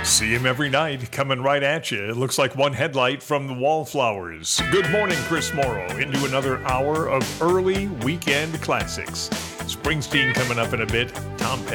See him every night coming right at you. It looks like one headlight from the Wallflowers. Good morning, Chris Morrow, into another hour of early weekend classics. Springsteen coming up in a bit. Tom Petty.